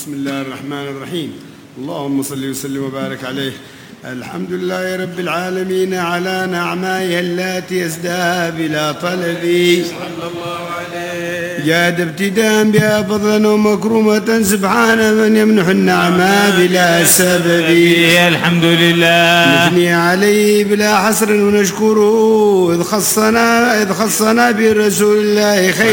بسم الله الرحمن الرحيم. اللهم صل وسلم وبارك عليه. الحمد لله رب العالمين على نعمائه التي يزداد بلا طلب، صلى الله عليه. جاد ابتداء بها فضلا ومكرمة، سبحان من يمنح النعماء بلا سبب. الحمد لله نثني عليه بلا حصر ونشكره إذ خصنا برسول الله خير